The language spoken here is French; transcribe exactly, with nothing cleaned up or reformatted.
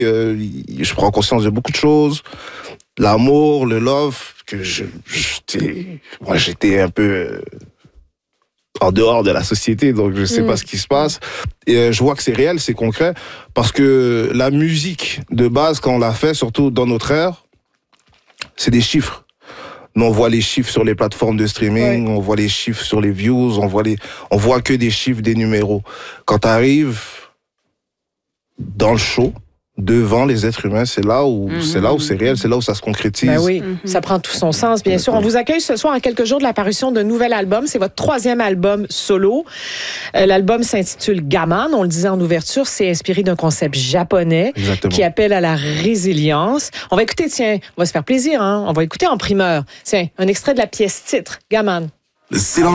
Euh, je prends conscience de beaucoup de choses. L'amour, le love, que je, j'étais, moi j'étais un peu euh, en dehors de la société, donc je sais mmh. pas ce qui se passe. Et euh, je vois que c'est réel, c'est concret, parce que la musique de base, quand on l'a fait, surtout dans notre ère, c'est des chiffres. Nous, on voit les chiffres sur les plateformes de streaming, ouais. on voit les chiffres sur les views, on voit les, on voit que des chiffres, des numéros. Quand t'arrives dans le show, devant les êtres humains, c'est là où mmh. c'est là où c'est réel, c'est là où ça se concrétise. Ben oui, mmh. ça prend tout son sens, bien sûr. On vous accueille ce soir à quelques jours de la parution d'un nouvel album. C'est votre troisième album solo. Euh, l'album s'intitule Gaman. On le disait en ouverture, c'est inspiré d'un concept japonais Exactement. Qui appelle à la résilience. On va écouter, tiens, on va se faire plaisir, hein. On va écouter en primeur. Tiens, un extrait de la pièce titre, Gaman.